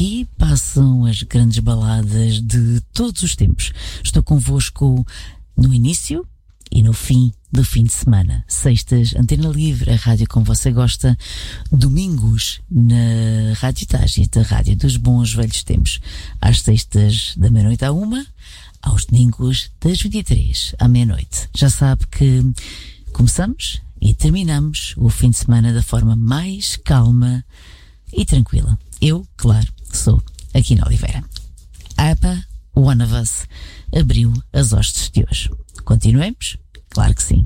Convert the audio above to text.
aqui passam as grandes baladas de todos os tempos. Estou convosco no início e no fim do fim de semana. Sextas, Antena Livre, a rádio como você gosta. Domingos, na Rádio Tágita, a rádio dos bons velhos tempos. Às sextas, da meia-noite à 1, aos domingos, das 23 à meia-noite. Já sabe que começamos e terminamos o fim de semana da forma mais calma e tranquila. Eu, claro, sou Aquino Oliveira. APA, One of Us, abriu as hostes de hoje. Continuemos? Claro que sim.